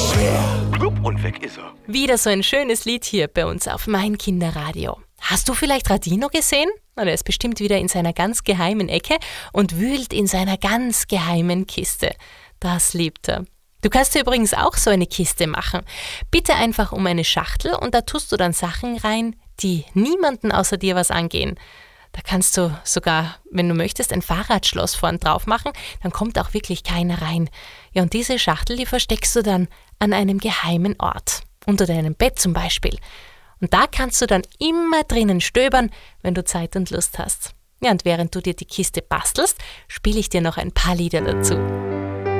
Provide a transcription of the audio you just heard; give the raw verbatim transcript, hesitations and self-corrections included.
Blub und weg ist er. Wieder so ein schönes Lied hier bei uns auf Mein Kinderradio. Hast du vielleicht Radino gesehen? Na, der ist bestimmt wieder in seiner ganz geheimen Ecke und wühlt in seiner ganz geheimen Kiste. Das liebt er. Du kannst dir übrigens auch so eine Kiste machen. Bitte einfach um eine Schachtel und da tust du dann Sachen rein, die niemanden außer dir was angehen. Da kannst du sogar, wenn du möchtest, ein Fahrradschloss vorn drauf machen, dann kommt auch wirklich keiner rein. Ja, und diese Schachtel, die versteckst du dann an einem geheimen Ort. Unter deinem Bett zum Beispiel. Und da kannst du dann immer drinnen stöbern, wenn du Zeit und Lust hast. Ja, und während du dir die Kiste bastelst, spiele ich dir noch ein paar Lieder dazu.